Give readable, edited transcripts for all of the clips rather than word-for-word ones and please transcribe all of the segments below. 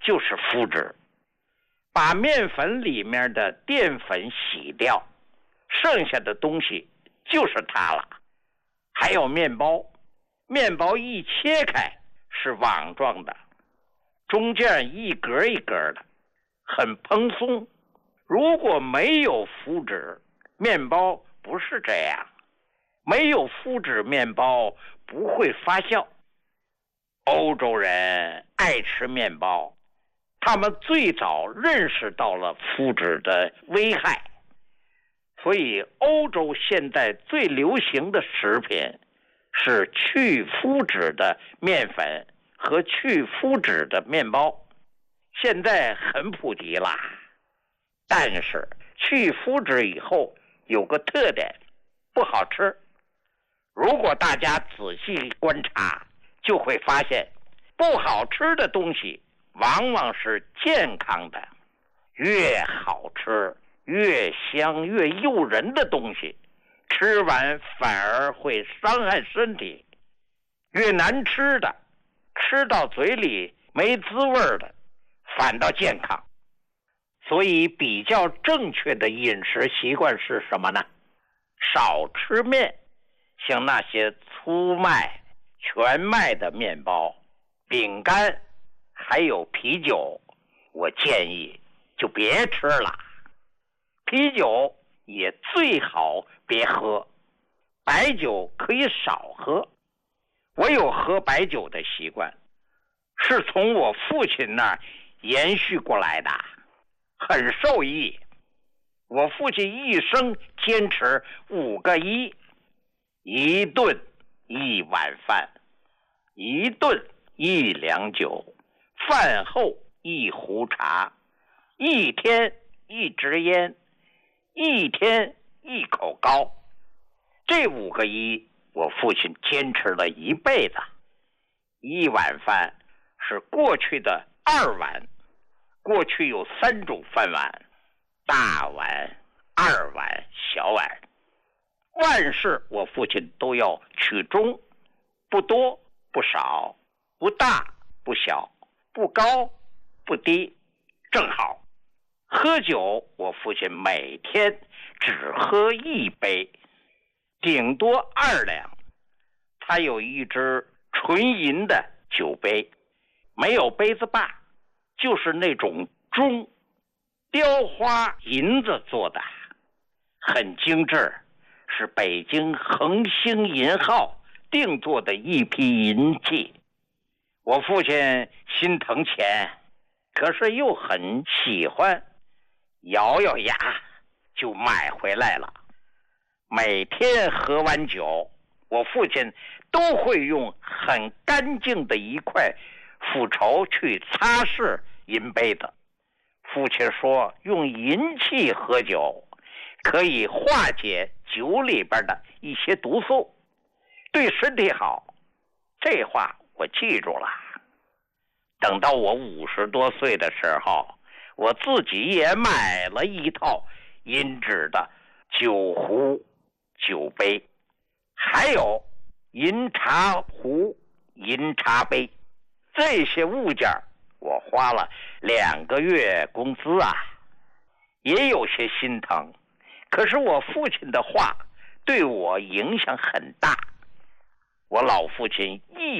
就是麸质，把面粉里面的淀粉洗掉，剩下的东西就是它了。还有面包，面包一切开是网状的，中间一格一格的，很蓬松。如果没有麸质，面包不是这样。没有麸质，面包不会发酵。欧洲人爱吃面包，他们最早认识到了麸质的危害，所以欧洲现在最流行的食品是去麸质的面粉和去麸质的面包，现在很普及啦。但是去麸质以后有个特点，不好吃。如果大家仔细观察，就会发现不好吃的东西往往是健康的。越好吃越香越诱人的东西，吃完反而会伤害身体。越难吃的，吃到嘴里没滋味的，反倒健康。所以比较正确的饮食习惯是什么呢？少吃面，像那些粗麦、全麦的面包、饼干，还有啤酒，我建议就别吃了。啤酒也最好别喝，白酒可以少喝。我有喝白酒的习惯，是从我父亲那儿延续过来的，很受益。我父亲一生坚持5个1：一顿1碗饭，一顿1两酒，饭后1壶茶，一天1支烟，一天1口膏。这5个1，我父亲坚持了一辈子。1碗饭是过去的2碗，过去有3种饭碗，大碗、2碗、小碗。万事我父亲都要取中，不多不少，不大不小，不高不低，正好。喝酒我父亲每天只喝1杯，顶多2两。他有一只纯银的酒杯，没有杯子把，就是那种钟，雕花银子做的，很精致，是北京恒星银号定做的一批银器。我父亲心疼钱，可是又很喜欢，咬咬牙就买回来了。每天喝完酒，我父亲都会用很干净的一块斧头去擦拭银杯子。父亲说，用银器喝酒可以化解酒里边的一些毒素，对身体好。这话我记住了。等到我50多岁的时候，我自己也买了一套银质的酒壶、酒杯，还有银茶壶、银茶杯。这些物件我花了2个月工资啊，也有些心疼。可是我父亲的话对我影响很大。我老父亲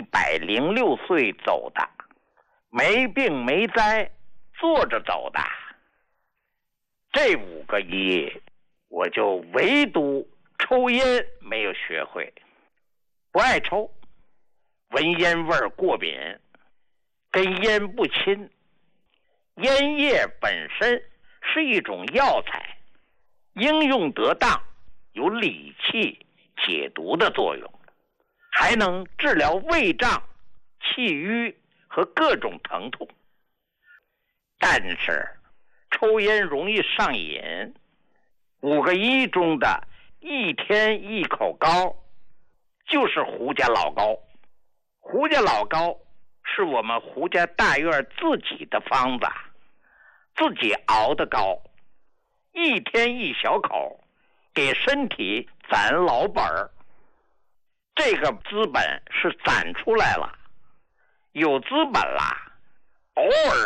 106岁走的，没病没灾，坐着走的。这5个1，我就唯独抽烟没有学会，不爱抽，闻烟味过敏，跟烟不亲。烟叶本身是一种药材，应用得当，有理气解毒的作用，还能治疗胃胀、气郁和各种疼痛。但是抽烟容易上瘾。5个1中的一天1口膏就是胡家老膏。胡家老膏是我们胡家大院自己的方子，自己熬的膏，一天1小口，给身体攒老本儿。这个资本是攒出来了，有资本了，偶尔